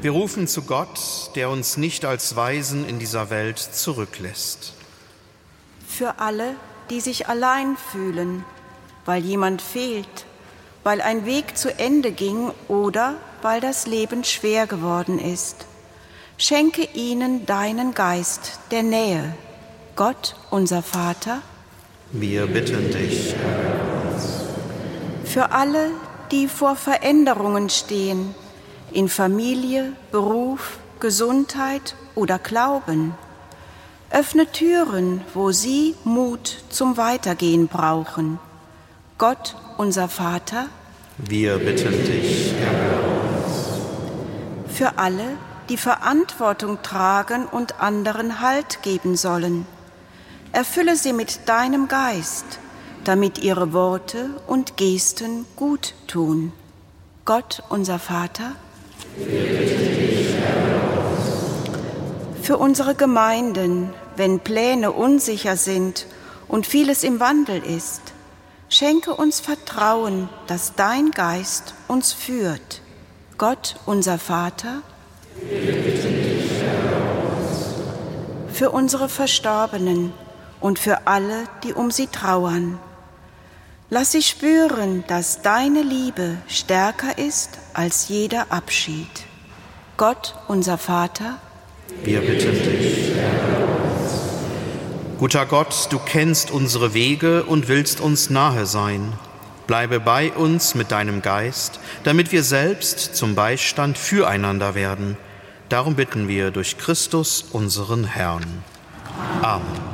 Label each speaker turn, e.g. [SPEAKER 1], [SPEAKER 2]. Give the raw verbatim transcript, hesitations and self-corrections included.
[SPEAKER 1] Wir rufen zu Gott, der uns nicht als Waisen in dieser Welt zurücklässt.
[SPEAKER 2] Für alle, die sich allein fühlen, weil jemand fehlt, weil ein Weg zu Ende ging oder weil das Leben schwer geworden ist. Schenke ihnen deinen Geist der Nähe. Gott, unser Vater,
[SPEAKER 1] Wir bitten dich, erhöre uns.
[SPEAKER 2] für alle, die vor Veränderungen stehen, in Familie, Beruf, Gesundheit oder Glauben. Öffne Türen, wo sie Mut zum Weitergehen brauchen. Gott, unser Vater,
[SPEAKER 1] Wir bitten dich, erhöre uns.
[SPEAKER 2] für alle, die Verantwortung tragen und anderen Halt geben sollen. Erfülle sie mit deinem Geist, damit ihre Worte und Gesten gut tun. Gott, unser Vater,
[SPEAKER 1] Wir bitten dich, erhöre uns.
[SPEAKER 2] für unsere Gemeinden, wenn Pläne unsicher sind und vieles im Wandel ist, schenke uns Vertrauen, dass dein Geist uns führt. Gott, unser Vater,
[SPEAKER 1] Wir bitten dich, erhöre uns.
[SPEAKER 2] für unsere Verstorbenen und für alle, die um sie trauern. Lass sie spüren, dass deine Liebe stärker ist als jeder Abschied. Gott, unser Vater,
[SPEAKER 1] Wir bitten dich, erhöre uns. Guter Gott, du kennst unsere Wege und willst uns nahe sein. Bleibe bei uns mit deinem Geist, damit wir selbst zum Beistand füreinander werden. Darum bitten wir durch Christus, unseren Herrn. Amen.